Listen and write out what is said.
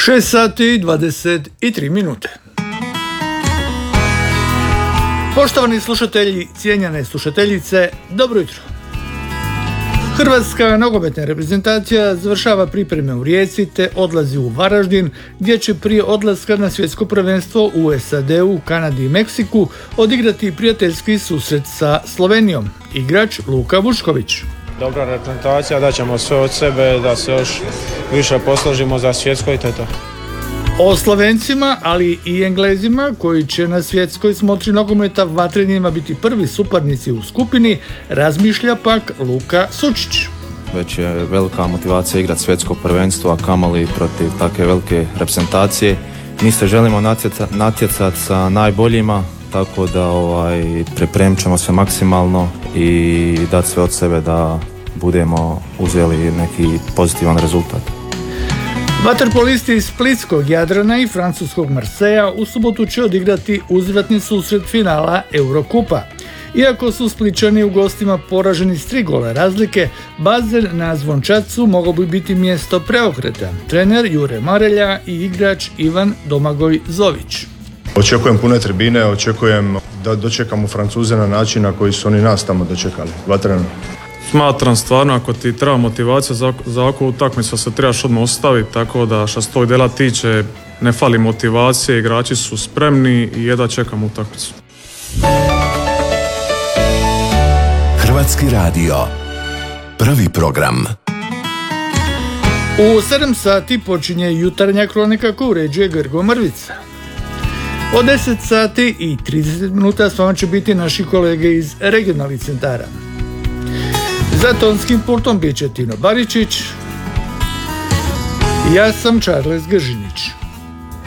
6 sati i 23 minute. Poštovani slušatelji, cijenjene slušateljice, dobro jutro. Hrvatska nogometna reprezentacija završava pripreme u Rijeci te odlazi u Varaždin, gdje će prije odlaska na svjetsko prvenstvo u SAD-u, Kanadi i Meksiku odigrati prijateljski susret sa Slovenijom. Igrač Luka Vušković. Dobra reprezentacija, da ćemo sve od sebe da se još više posložimo za svjetsko i to. O Slovencima, ali i Englezima, koji će na svjetskoj smotri nogometa Vatrenjima biti prvi suparnici u skupini, razmišlja pak Luka Sučić. Već je velika motivacija igrati svjetsko prvenstvo, a kamoli protiv takve velike reprezentacije. Mi se želimo natjecati sa najboljima, tako da pripremit ćemo se maksimalno i dati sve od sebe da budemo uzeli neki pozitivan rezultat. Vaterpolisti iz splitskog Jadrana i francuskog Marseja u subotu će odigrati uzvratni susret finala Eurokupa. Iako su Splićani u gostima poraženi s 3 gola razlike, bazen na Zvončacu mogao bi biti mjesto preokreta. Trener Jure Marelja i igrač Ivan Domagoj Zović. Očekujem pune tribine, očekujem da dočekamo Francuze na način na koji su oni nas tamo dočekali. Vatreno. Smatram stvarno, ako ti treba motivacija za ovakvu utakmicu se trebaš odmah ostaviti, tako da što se tog dela tiče ne fali motivacije, igrači su spremni i jedva čekam utakmicu. Hrvatski radio, prvi program. U 7 sati počinje jutarnja kronika koju uređuje Grgo Mrvica. Od 10 sati i 30 minuta s vama će biti naši kolege iz regionalnih centara. Za tonskim pultom bit će Tino Baričić. Ja sam Charles Gržinić.